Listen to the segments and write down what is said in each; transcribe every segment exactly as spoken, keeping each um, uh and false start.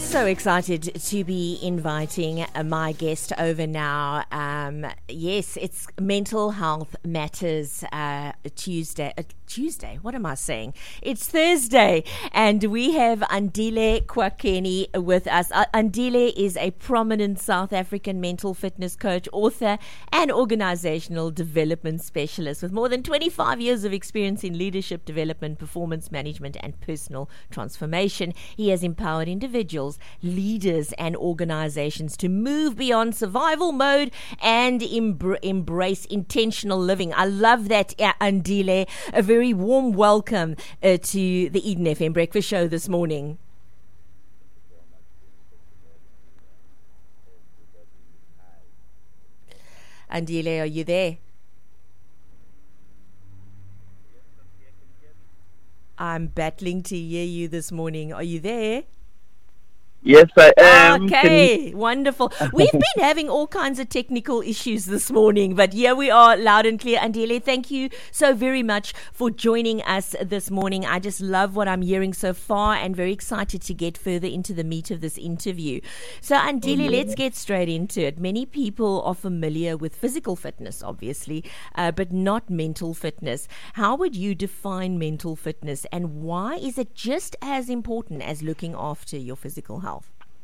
So excited to be inviting my guest over now. Um, yes, it's Mental Health Matters uh, Tuesday. Uh, Tuesday? What am I saying? It's Thursday, and we have Andile Kwakeni with us. Uh, Andile is a prominent South African mental fitness coach, author, and organizational development specialist with more than twenty-five years of experience in leadership development, performance management, and personal transformation. He has empowered individuals, leaders, and organizations to move beyond survival mode and embr- embrace intentional living. I love that, uh, Andile. A very warm welcome uh, to the Eden F M Breakfast Show this morning. Andile, are you there? I'm battling to hear you this morning. Are you there? Yes, I am. Okay, wonderful. We've been having all kinds of technical issues this morning, but here we are, loud and clear. Andile, thank you so very much for joining us this morning. I just love what I'm hearing so far and very excited to get further into the meat of this interview. So, Andile, mm-hmm. let's get straight into it. Many people are familiar with physical fitness, obviously, uh, but not mental fitness. How would you define mental fitness, and why is it just as important as looking after your physical health?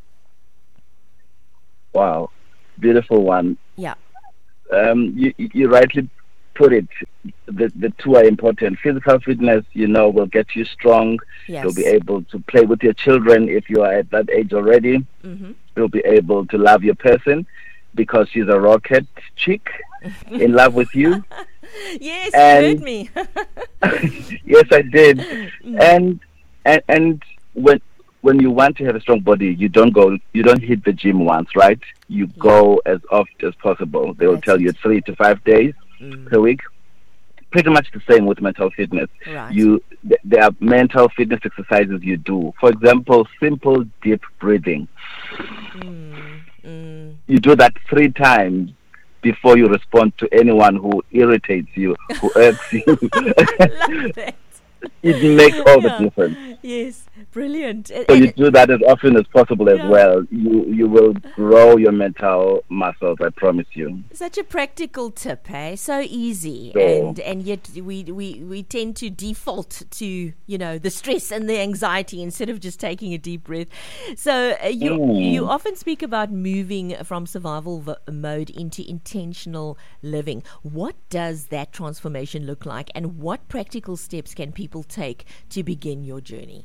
Wow, beautiful one. Yeah. Um, you, you rightly put it. The the two are important. Physical fitness, you know, will get you strong. Yes. You'll be able to play with your children if you are at that age already. Mm-hmm. You'll be able to love your person because she's a rocket chick in love with you. Yes, and, you heard me. Yes, I did. Mm. And and and when. When you want to have a strong body, you don't go, you don't hit the gym once, right? You yeah. go as often as possible. They will That's tell it. you three to five days mm. per week. Pretty much the same with mental fitness. Right. You, th- there are mental fitness exercises you do. For example, simple deep breathing. Mm. Mm. You do that three times before you respond to anyone who irritates you, who irks you. Love that. It makes all yeah. the difference. Yes, brilliant. So you do that as often as possible as yeah. well. You you will grow your mental muscles, I promise you. Such a practical tip, eh? So easy. So, and and yet we, we, we tend to default to, you know, the stress and the anxiety instead of just taking a deep breath. So uh, you mm. you often speak about moving from survival v- mode into intentional living. What does that transformation look like, and what practical steps can people take to begin your journey?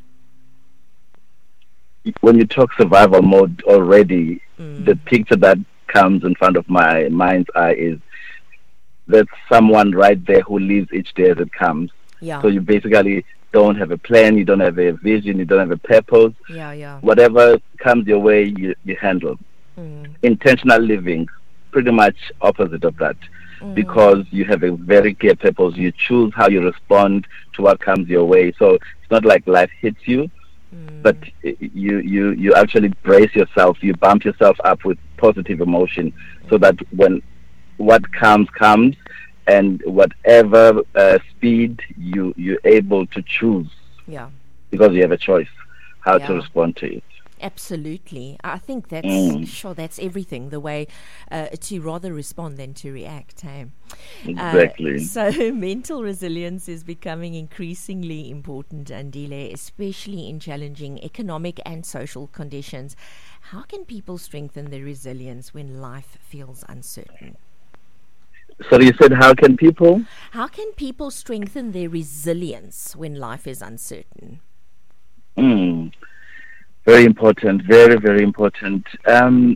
When you talk survival mode already, mm. the picture that comes in front of my mind's eye is there's someone right there who lives each day as it comes. Yeah. So you basically don't have a plan, you don't have a vision, you don't have a purpose. Yeah, yeah. Whatever comes your way, you, you handle. Mm. Intentional living, pretty much opposite of that. Mm. Because you have a very clear purpose. You choose how you respond to what comes your way. So it's not like life hits you, mm. but you, you, you actually brace yourself. You bump yourself up with positive emotion mm. so that when what comes, comes, and whatever uh, speed you, you're able to choose. Yeah. Because you have a choice how yeah. to respond to it. Absolutely. I think that's, mm. sure, that's everything, the way uh, to rather respond than to react. Hey? Exactly. Uh, so mental resilience is becoming increasingly important, Andile, especially in challenging economic and social conditions. How can people strengthen their resilience when life feels uncertain? So you said, how can people? How can people strengthen their resilience when life is uncertain? Mm. Very important, very, very important. Um,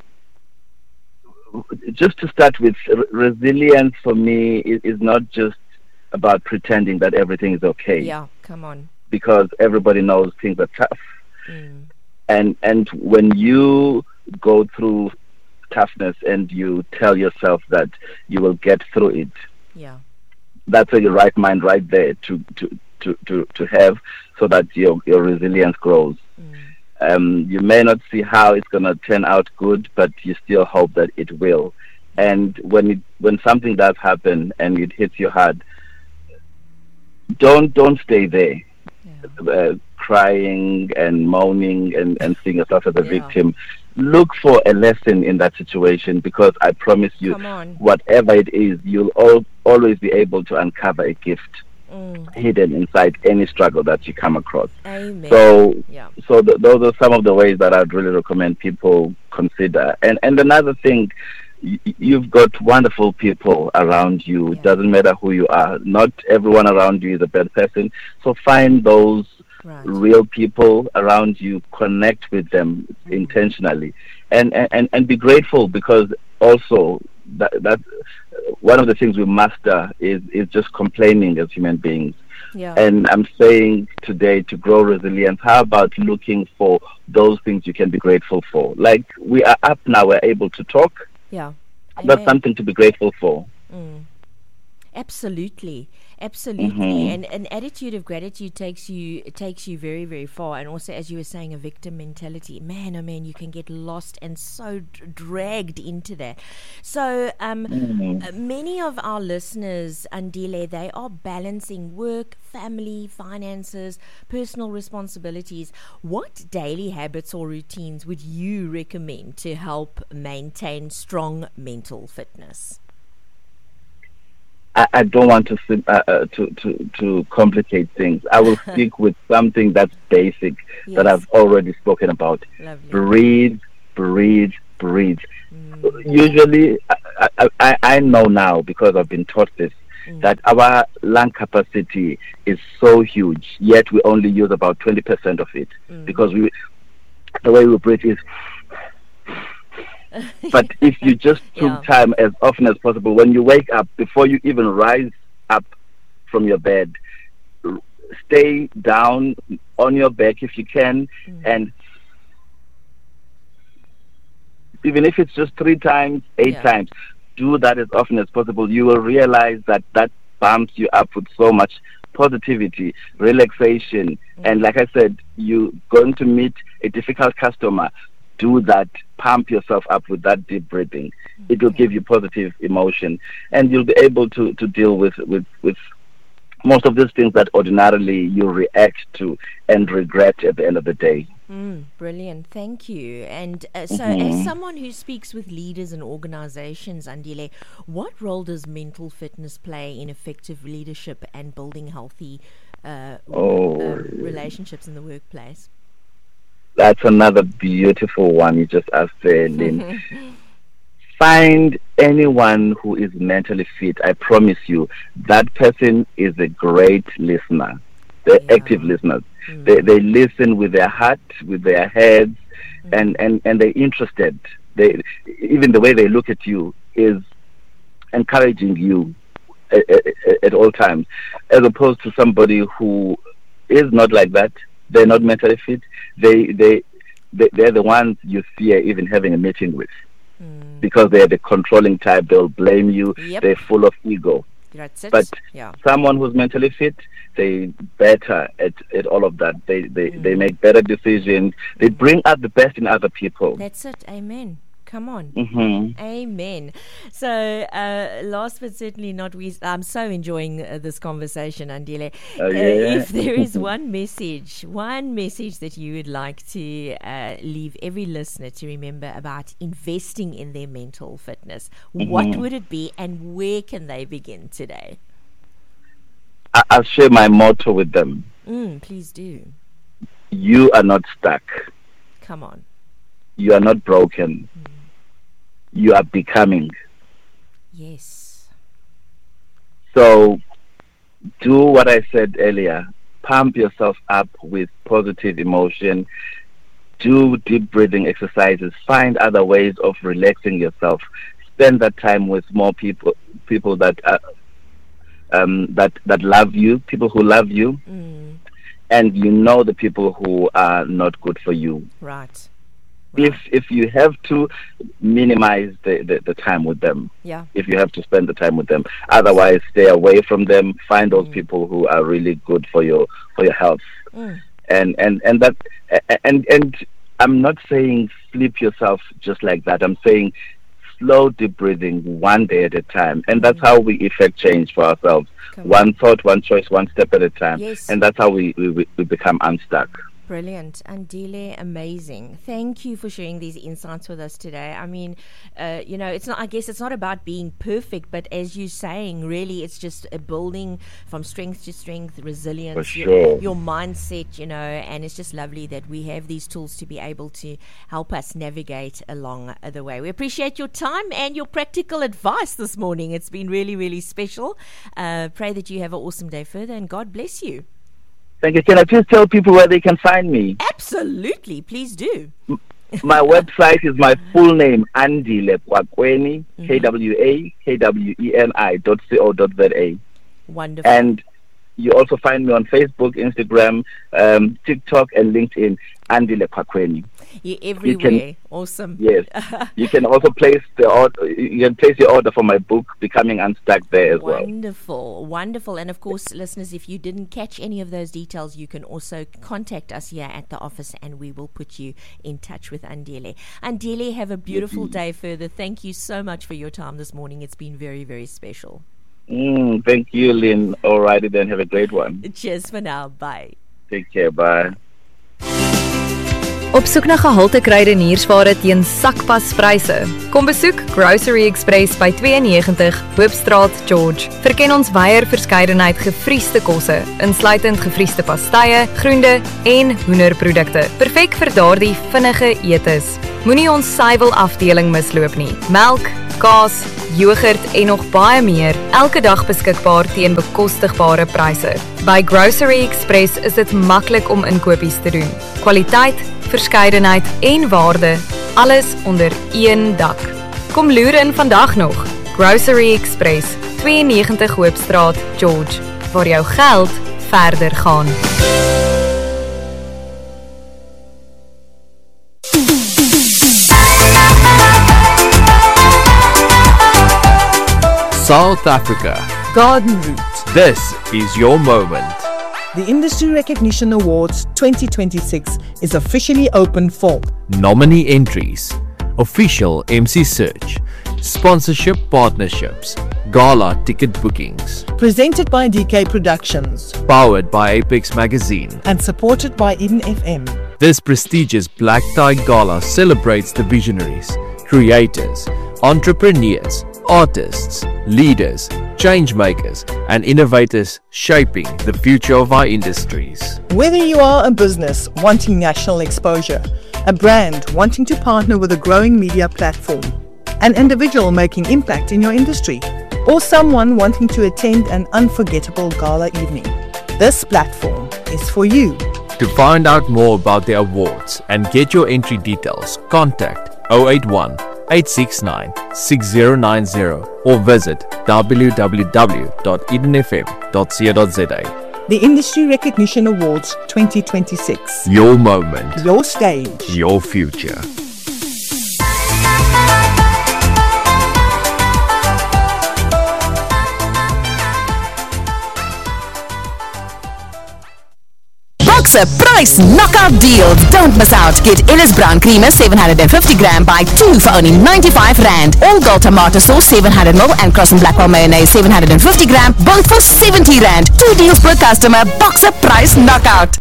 just to start with, r- resilience for me is, is not just about pretending that everything is okay. Yeah, come on. Because everybody knows things are tough. Mm. And and when you go through toughness and you tell yourself that you will get through it, yeah, that's a right mind right there to to, to, to, to have, so that your, your resilience grows. Mm. Um, you may not see how it's going to turn out good, but you still hope that it will. And when it, when something does happen and it hits you hard, don't don't stay there. Yeah. Uh, crying and moaning and, and seeing yourself as a Yeah. victim. Look for a lesson in that situation, because I promise you, Come on. whatever it is, you'll al- always be able to uncover a gift Mm. hidden inside any struggle that you come across. Amen. So, Yeah. so th- those are some of the ways that I'd really recommend people consider. And and another thing, y- you've got wonderful people around you. It Yeah. doesn't matter who you are. Not everyone around you is a bad person. So find those Right. real people around you, connect with them intentionally, and and and be grateful, because also that that one of the things we master is is just complaining as human beings. Yeah. And I'm saying today, to grow resilience, how about looking for those things you can be grateful for? Like, we are up now, we're able to talk. Yeah. That's Amen. something to be grateful for. Mm. Absolutely, absolutely, Mhm. and an attitude of gratitude takes you takes you very, very far. And also, as you were saying, a victim mentality. Man, oh man, you can get lost and so d- dragged into that. So, um, Mhm. uh, many of our listeners, Andile, they are balancing work, family, finances, personal responsibilities. What daily habits or routines would you recommend to help maintain strong mental fitness? I, I don't want to, sim- uh, uh, to to to complicate things. I will stick with something that's basic that Yes. I've already spoken about. Lovely. Breathe, breathe, breathe. Mm. Usually, I, I, I I know now, because I've been taught this, Mm. that our lung capacity is so huge, yet we only use about twenty percent of it, Mm. because we the way we breathe is. But if you just took Yeah. time as often as possible, when you wake up, before you even rise up from your bed, r- stay down on your back if you can, Mm. and even if it's just three times, eight Yeah. times, do that as often as possible. You will realize that that bumps you up with so much positivity, relaxation, and like I said, you're going to meet a difficult customer. Do that. Pump yourself up with that deep breathing. It will Okay. give you positive emotion, and you'll be able to, to deal with, with, with most of these things that ordinarily you react to and regret at the end of the day. Mm, brilliant, thank you. And uh, so, Mhm. as someone who speaks with leaders and organizations, Andile, what role does mental fitness play in effective leadership and building healthy uh, Oh. uh, relationships in the workplace? That's another beautiful one you just asked there, Lynn. Find anyone who is mentally fit. I promise you, that person is a great listener. They're Yeah. active listeners. Mm. They they listen with their heart, with their heads, and, and, and they're interested. They even the way they look at you is encouraging you at, at, at all times, as opposed to somebody who is not like that. They're not mentally fit. They they, they they're the ones you fear even having a meeting with, Mm. because they're the controlling type. They'll blame you. Yep. They're full of ego. That's it. But yeah. someone who's mentally fit, they better at, at all of that. They they, they Mm. make better decisions. They bring out the best in other people. That's it. Amen. Come on. hmm Amen. So, uh, last but certainly not least, I'm so enjoying uh, this conversation, Andile. Oh, Uh, yeah. if there is one message, one message that you would like to uh, leave every listener to remember about investing in their mental fitness, what Mhm. would it be, and where can they begin today? I, I'll share my motto with them. Mm, please do. You are not stuck. Come on. You are not broken. You are becoming. Yes. So do what I said earlier. Pump yourself up with positive emotion. Do deep breathing exercises. Find other ways of relaxing yourself. Spend that time with more people, people that are, um, that that love you, people who love you, Mm, and you know the people who are not good for you. right. If Right. if you have to, minimize the, the, the time with them. Yeah. If you have to spend the time with them, otherwise stay away from them. Find those Mm. people who are really good for your for your health. Mm, And and and that and and I'm not saying flip yourself just like that. I'm saying slow deep breathing, one day at a time. And that's how we effect change for ourselves. Come one on. Thought, one choice, one step at a time. Yes. And that's how we, we, we become unstuck. Brilliant. Andile, amazing. Thank you for sharing these insights with us today. I mean, uh, you know, it's not, I guess it's not about being perfect, but as you're saying, really, it's just a building from strength to strength, resilience, for sure. your, your mindset, you know, and it's just lovely that we have these tools to be able to help us navigate along the way. We appreciate your time and your practical advice this morning. It's been really, really special. Uh, pray that you have an awesome day further, and God bless you. Thank you. Can I please tell people where they can find me? Absolutely. Please do. My website is my full name, Andile Kwakweni, mm-hmm. K W A K W E N I dot C O dot Z A. Wonderful. And you also find me on Facebook, Instagram, um, TikTok, and LinkedIn, Andile Kwakweni. You're everywhere. You can, awesome. Yes. You can also place the order, you can place your order for my book, Becoming Unstuck, there as well. Wonderful, wonderful. And of course, listeners, if you didn't catch any of those details, you can also contact us here at the office, and we will put you in touch with Andile. Andile, have a beautiful mm-hmm. day further. Thank you so much for your time this morning. It's been very, very special. Mm, thank you, Lynn. All righty then. Have a great one. Cheers for now. Bye. Take care. Bye. Op soek na gehalte kruideniersware teen sakpaspryse. Kom besoek Grocery Express by twee negentig Hoopstraat, George. Verken ons wyeer verskeidenheid gefriesde kosse, insluitend gefriesde pastye, groente en hoenderprodukte. Perfek vir daardie vinnige etes. Moenie ons suiwel afdeling misloop nie. Melk, kaas, yoghurt en nog baie meer, elke dag beskikbaar teen bekostigbare pryse. By Grocery Express is dit maklik om inkopies te doen. Kwaliteit, verskeidenheid en waarde, alles onder een dak. Kom loer in vandag nog. Grocery Express, twee negentig Hoopstraat, George, waar jou geld verder gaan. South Africa. Garden Route. This is your moment. The Industry Recognition Awards twenty twenty-six is officially open for nominee entries, official M C search, sponsorship partnerships, gala ticket bookings. Presented by D K Productions. Powered by Apex Magazine. And supported by Eden F M. This prestigious Black Tie Gala celebrates the visionaries, creators, entrepreneurs, artists, leaders, change makers, and innovators shaping the future of our industries. Whether you are a business wanting national exposure, a brand wanting to partner with a growing media platform, an individual making impact in your industry, or someone wanting to attend an unforgettable gala evening, this platform is for you. To find out more about the awards and get your entry details, contact zero eight one, eight six nine, six zero nine zero or visit w w w dot eden f m dot co dot z a. The Industry Recognition Awards twenty twenty-six. Your moment. Your stage. Your future. Boxer price knockout deals. Don't miss out. Get Ellis Brown Creamer seven hundred fifty gram by two for only ninety-five rand. All Gold tomato sauce seven hundred milliliters and Cross and Blackwell mayonnaise seven hundred fifty gram, both for seventy rand. Two deals per customer. Boxer price knockout.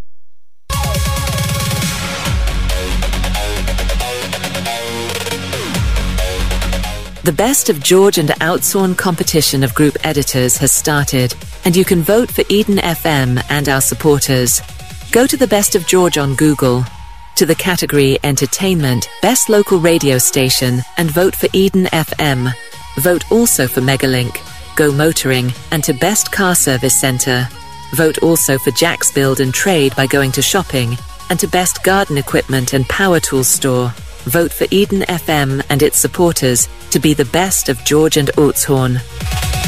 The Best of George and Outsorn competition of group editors has started, and you can vote for Eden F M and our supporters. Go to the Best of George on Google, to the category Entertainment, Best Local Radio Station, and vote for Eden F M. Vote also for Megalink, Go Motoring, and to Best Car Service Centre. Vote also for Jack's Build and Trade by going to Shopping, and to Best Garden Equipment and Power Tools Store. Vote for Eden F M and its supporters to be the best of George and Oudtshoorn.